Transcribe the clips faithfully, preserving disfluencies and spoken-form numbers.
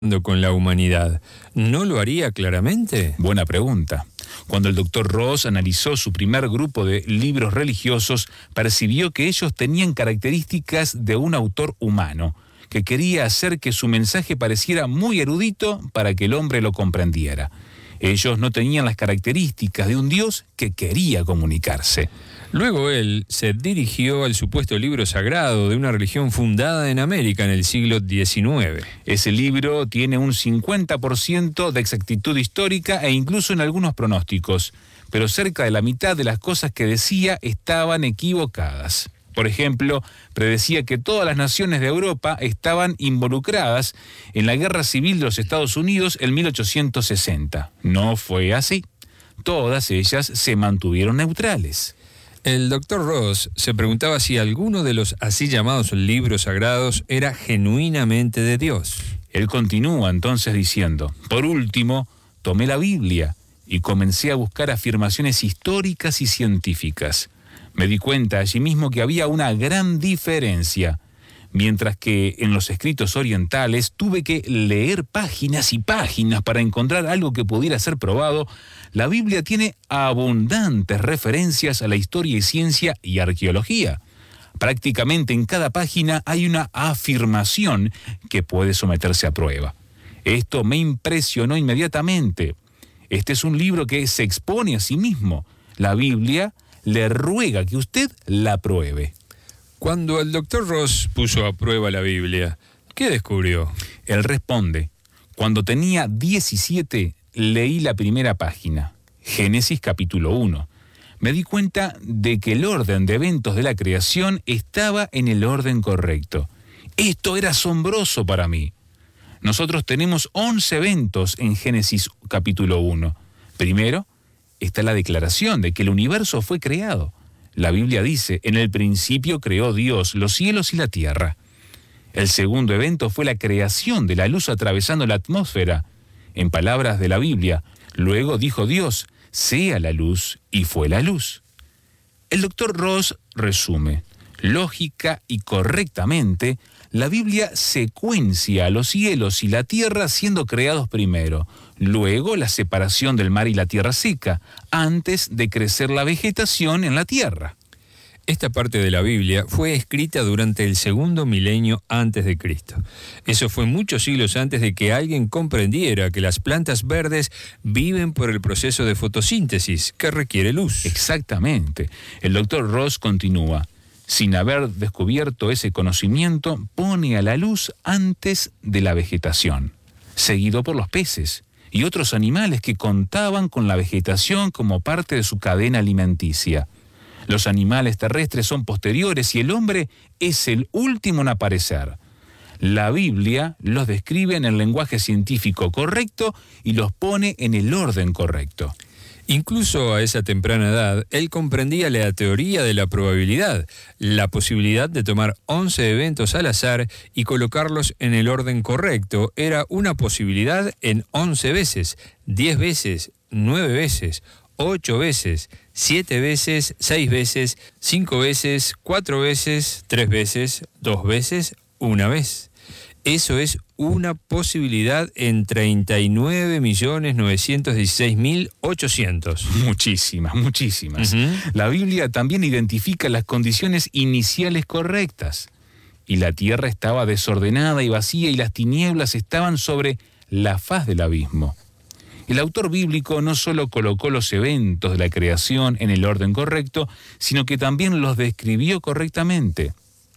con la humanidad, ¿no lo haría claramente? Buena pregunta. Cuando el doctor Ross analizó su primer grupo de libros religiosos, percibió que ellos tenían características de un autor humano, que quería hacer que su mensaje pareciera muy erudito para que el hombre lo comprendiera. Ellos no tenían las características de un Dios que quería comunicarse. Luego él se dirigió al supuesto libro sagrado de una religión fundada en América en el siglo diecinueve. Ese libro tiene un cincuenta por ciento de exactitud histórica e incluso en algunos pronósticos, pero cerca de la mitad de las cosas que decía estaban equivocadas. Por ejemplo, predecía que todas las naciones de Europa estaban involucradas en la Guerra Civil de los Estados Unidos en mil ochocientos sesenta. No fue así. Todas ellas se mantuvieron neutrales. El doctor Ross se preguntaba si alguno de los así llamados libros sagrados era genuinamente de Dios. Él continúa entonces diciendo: por último, tomé la Biblia y comencé a buscar afirmaciones históricas y científicas. Me di cuenta allí mismo que había una gran diferencia. Mientras que en los escritos orientales tuve que leer páginas y páginas para encontrar algo que pudiera ser probado, la Biblia tiene abundantes referencias a la historia y ciencia y arqueología. Prácticamente en cada página hay una afirmación que puede someterse a prueba. Esto me impresionó inmediatamente. Este es un libro que se expone a sí mismo. La Biblia le ruega que usted la pruebe. Cuando el doctor Ross puso a prueba la Biblia, ¿qué descubrió? Él responde: cuando tenía diecisiete, leí la primera página, Génesis capítulo uno. Me di cuenta de que el orden de eventos de la creación estaba en el orden correcto. Esto era asombroso para mí. Nosotros tenemos once eventos en Génesis capítulo uno. Primero, está la declaración de que el universo fue creado. La Biblia dice: en el principio creó Dios los cielos y la tierra. El segundo evento fue la creación de la luz atravesando la atmósfera. En palabras de la Biblia, luego dijo Dios: sea la luz, y fue la luz. El doctor Ross resume: lógica y correctamente, la Biblia secuencia a los cielos y la tierra siendo creados primero, luego la separación del mar y la tierra seca, antes de crecer la vegetación en la tierra. Esta parte de la Biblia fue escrita durante el segundo milenio antes de Cristo. Eso fue muchos siglos antes de que alguien comprendiera que las plantas verdes viven por el proceso de fotosíntesis que requiere luz. Exactamente. El doctor Ross continúa: sin haber descubierto ese conocimiento, pone a la luz antes de la vegetación, seguido por los peces y otros animales que contaban con la vegetación como parte de su cadena alimenticia. Los animales terrestres son posteriores y el hombre es el último en aparecer. La Biblia los describe en el lenguaje científico correcto y los pone en el orden correcto. Incluso a esa temprana edad, él comprendía la teoría de la probabilidad, la posibilidad de tomar once eventos al azar y colocarlos en el orden correcto. Era una posibilidad en once veces, diez veces, nueve veces, ocho veces, siete veces, seis veces, cinco veces, cuatro veces, tres veces, dos veces, una vez. Eso es una posibilidad en treinta y nueve millones novecientos dieciséis mil ochocientos. Muchísimas, muchísimas. Uh-huh. La Biblia también identifica las condiciones iniciales correctas. Y la tierra estaba desordenada y vacía y las tinieblas estaban sobre la faz del abismo. El autor bíblico no solo colocó los eventos de la creación en el orden correcto, sino que también los describió correctamente.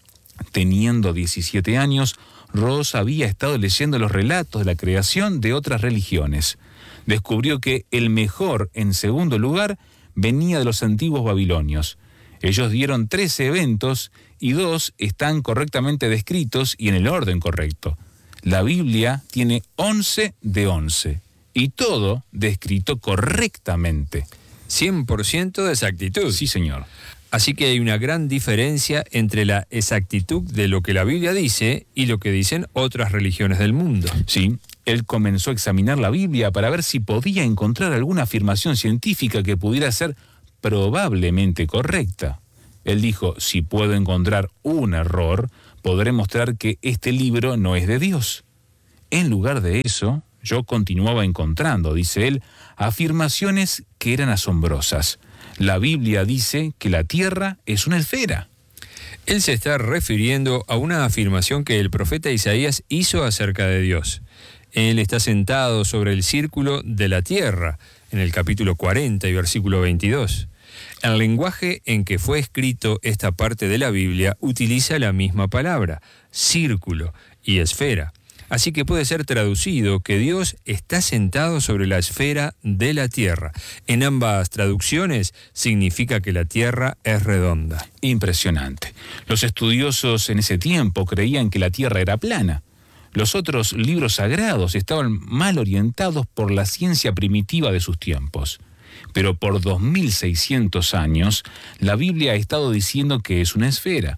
Teniendo diecisiete años, Ross había estado leyendo los relatos de la creación de otras religiones. Descubrió que el mejor, en segundo lugar, venía de los antiguos babilonios. Ellos dieron trece eventos y dos están correctamente descritos y en el orden correcto. La Biblia tiene once de once y todo descrito correctamente. cien por ciento de exactitud. Sí, señor. Así que hay una gran diferencia entre la exactitud de lo que la Biblia dice y lo que dicen otras religiones del mundo. Sí, él comenzó a examinar la Biblia para ver si podía encontrar alguna afirmación científica que pudiera ser probablemente correcta. Él dijo: si puedo encontrar un error, podré mostrar que este libro no es de Dios. En lugar de eso, yo continuaba encontrando, dice él, afirmaciones que eran asombrosas. La Biblia dice que la tierra es una esfera. Él se está refiriendo a una afirmación que el profeta Isaías hizo acerca de Dios. Él está sentado sobre el círculo de la tierra, en el capítulo cuarenta y versículo veintidós. El lenguaje en que fue escrito esta parte de la Biblia utiliza la misma palabra, círculo y esfera. Así que puede ser traducido que Dios está sentado sobre la esfera de la tierra. En ambas traducciones significa que la tierra es redonda. Impresionante. Los estudiosos en ese tiempo creían que la tierra era plana. Los otros libros sagrados estaban mal orientados por la ciencia primitiva de sus tiempos. Pero por dos mil seiscientos años, la Biblia ha estado diciendo que es una esfera.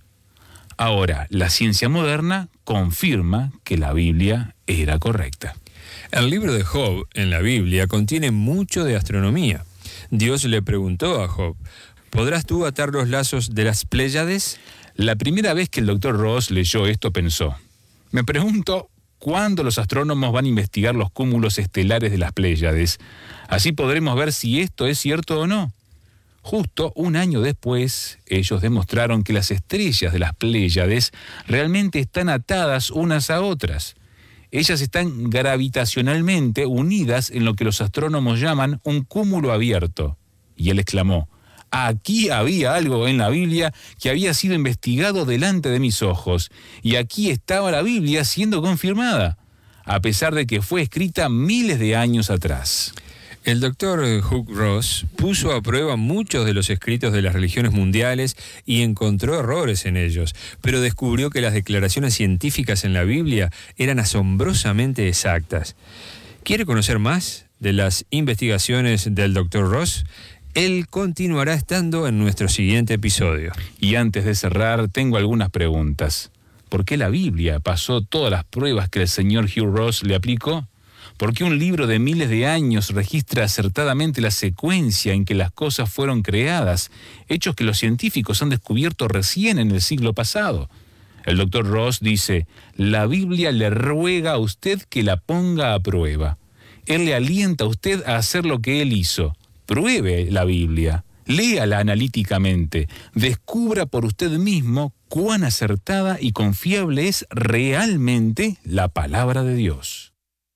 Ahora, la ciencia moderna confirma que la Biblia era correcta. El libro de Job en la Biblia contiene mucho de astronomía. Dios le preguntó a Job, ¿podrás tú atar los lazos de las Pléyades? La primera vez que el doctor Ross leyó esto pensó, me pregunto cuándo los astrónomos van a investigar los cúmulos estelares de las Pléyades. Así podremos ver si esto es cierto o no. Justo un año después, ellos demostraron que las estrellas de las Pléyades realmente están atadas unas a otras. Ellas están gravitacionalmente unidas en lo que los astrónomos llaman un cúmulo abierto. Y él exclamó, aquí había algo en la Biblia que había sido investigado delante de mis ojos, y aquí estaba la Biblia siendo confirmada, a pesar de que fue escrita miles de años atrás. El doctor Hugh Ross puso a prueba muchos de los escritos de las religiones mundiales y encontró errores en ellos, pero descubrió que las declaraciones científicas en la Biblia eran asombrosamente exactas. ¿Quiere conocer más de las investigaciones del doctor Ross? Él continuará estando en nuestro siguiente episodio. Y antes de cerrar, tengo algunas preguntas. ¿Por qué la Biblia pasó todas las pruebas que el señor Hugh Ross le aplicó? ¿Por qué un libro de miles de años registra acertadamente la secuencia en que las cosas fueron creadas, hechos que los científicos han descubierto recién en el siglo pasado? El doctor Ross dice, la Biblia le ruega a usted que la ponga a prueba. Él le alienta a usted a hacer lo que él hizo. Pruebe la Biblia, léala analíticamente, descubra por usted mismo cuán acertada y confiable es realmente la palabra de Dios.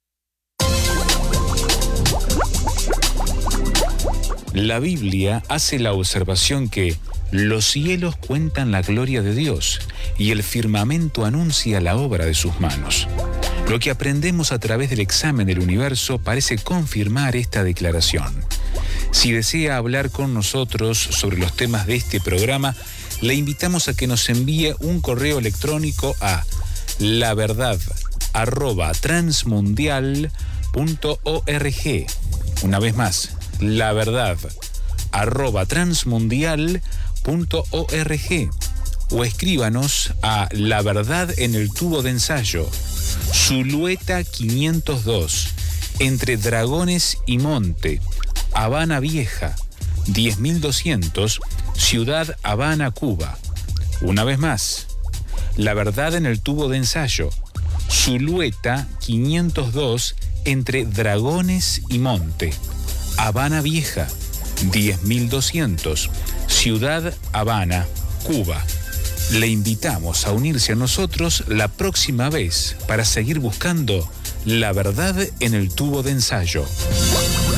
La Biblia hace la observación que los cielos cuentan la gloria de Dios y el firmamento anuncia la obra de sus manos. Lo que aprendemos a través del examen del universo parece confirmar esta declaración. Si desea hablar con nosotros sobre los temas de este programa, le invitamos a que nos envíe un correo electrónico a laverdad arroba transmundial punto org. Una vez más, laverdad arroba transmundial punto org, o escríbanos a La Verdad en el Tubo de Ensayo, Zulueta quinientos dos, entre Dragones y Monte, Habana Vieja, diez mil doscientos, Ciudad Habana, Cuba. Una vez más, La Verdad en el Tubo de Ensayo, Zulueta quinientos dos, entre Dragones y Monte, Habana Vieja, diez mil doscientos, Ciudad Habana, Cuba. Le invitamos a unirse a nosotros la próxima vez para seguir buscando la verdad en el tubo de ensayo.